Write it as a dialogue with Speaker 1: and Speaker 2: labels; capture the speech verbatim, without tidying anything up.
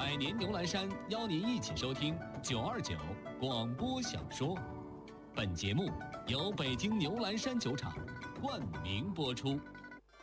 Speaker 1: 百年牛栏山邀您一起收听九二九广播小说。本节目由北京牛栏山酒厂冠名播出。